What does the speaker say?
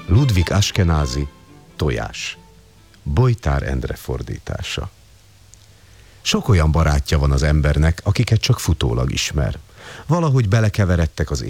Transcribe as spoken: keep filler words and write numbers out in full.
Ludwig Askenazi, Tojás. Bojtár Endre fordítása. Sok olyan barátja van az embernek, akiket csak futólag ismer. Valahogy belekeveredtek az